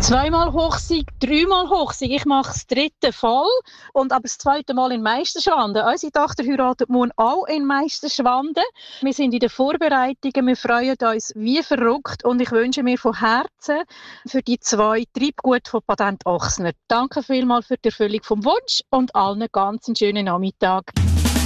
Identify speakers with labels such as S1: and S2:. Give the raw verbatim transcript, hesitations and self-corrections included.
S1: Zweimal Hochsieg, dreimal Hochsieg. Ich mache das dritte voll und aber das zweite Mal in Meisterschwanden. Unsere Tochter heiratet morgen auch in Meisterschwanden. Wir sind in den Vorbereitungen, wir freuen uns wie verrückt und ich wünsche mir von Herzen für die zwei Treibgut von Patent Ochsner. Danke vielmals für die Erfüllung vom Wunsch und allen ganz einen schönen Nachmittag.